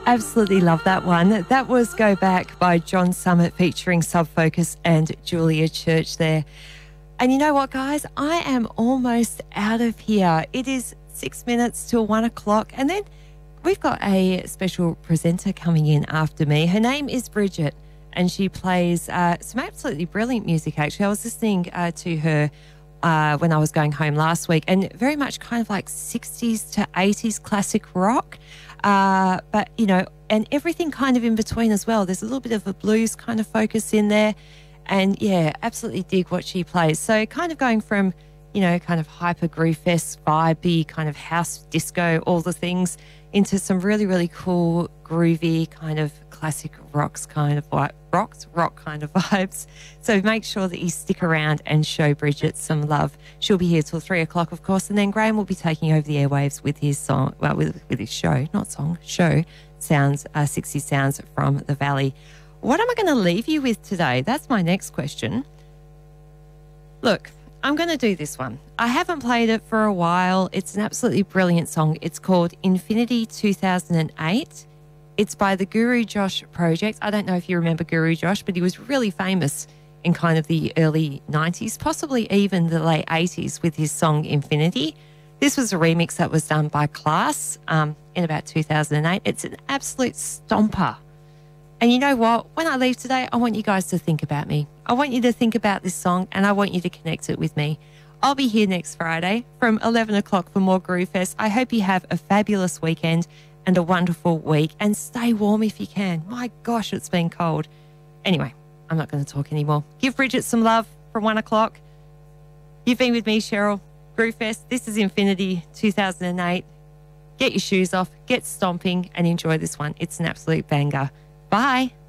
Absolutely love that one. That was Go Back by John Summit featuring Subfocus and Julia Church there. And you know what, guys? I am almost out of here. It is 6 minutes till 1 o'clock. And then we've got a special presenter coming in after me. Her name is Bridget and she plays some absolutely brilliant music, actually. I was listening to her when I was going home last week, and very much kind of like 60s to 80s classic rock. But, you know, and everything kind of in between as well. There's a little bit of a blues kind of focus in there. And, yeah, absolutely dig what she plays. So kind of going from, you know, kind of hyper groove-esque, vibey, kind of house disco, all the things, into some really, really cool, groovy kind of classic rock kind of vibes. So make sure that you stick around and show Bridget some love. She'll be here till 3 o'clock, of course, and then Graham will be taking over the airwaves with his song, well, with his show, not song, show, Sounds, 60 Sounds from the Valley. What am I going to leave you with today? That's my next question. Look, I'm going to do this one. I haven't played it for a while. It's an absolutely brilliant song. It's called Infinity 2008. It's by the Guru Josh Project. I don't know if you remember Guru Josh, but he was really famous in kind of the early 90s, possibly even the late 80s with his song Infinity. This was a remix that was done by Class in about 2008. It's an absolute stomper. And you know what? When I leave today, I want you guys to think about me. I want you to think about this song and I want you to connect it with me. I'll be here next Friday from 11 o'clock for more Groove Fest. I hope you have a fabulous weekend and a wonderful week, and stay warm if you can. My gosh, it's been cold. Anyway, I'm not going to talk anymore. Give Bridget some love from 1 o'clock. You've been with me, Cheryl. Groove Fest. This is Infinity 2008. Get your shoes off, get stomping and enjoy this one. It's an absolute banger. Bye.